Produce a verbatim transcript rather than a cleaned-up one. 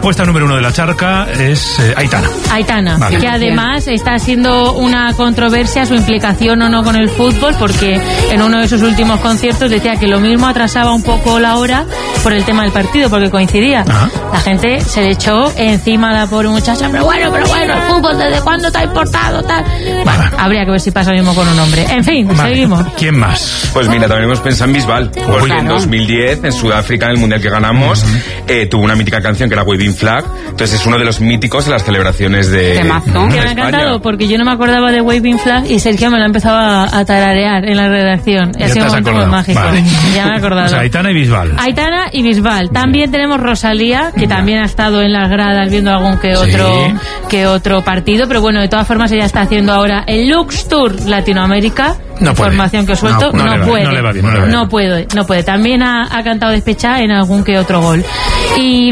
apuesta número uno de la charca es eh, Aitana. Aitana, vale. Que además está siendo una controversia su implicación o no con el fútbol, porque en uno de sus últimos conciertos decía que lo mismo atrasaba un poco la hora por el tema del partido, porque coincidía. Ajá. La gente se le echó encima a la pobre muchacha, pero bueno, pero bueno, el fútbol ¿desde cuándo está importado? Tal. Bueno, vale. Habría que ver si pasa lo mismo con un hombre. En fin, vale. Seguimos. ¿Quién más? Pues mira, también hemos pensado en Bisbal, porque claro. en dos mil diez, en Sudáfrica, en el Mundial que ganamos, uh-huh. eh, tuvo una mítica canción que era Waving Flag, entonces es uno de los míticos de las celebraciones de, de Mazo. Que me ha encantado, porque yo no me acordaba de Waving Flag y Sergio me lo ha empezado a, a tararear en la redacción. Ya ha sido un poco mágico. Vale. Ya me he acordado. O sea, Aitana y Bisbal. Aitana y Bisbal. También tenemos Rosalía, que también ha estado en las gradas viendo algún que otro, sí. que otro partido, pero bueno, de todas formas ella está haciendo ahora el Lux Tour Latinoamérica. No puede. Información que os suelto, no, no, no, no puede. No, le va bien, no, le va bien. no puede, no puede. También ha, ha cantado despechada en algún que otro gol. Y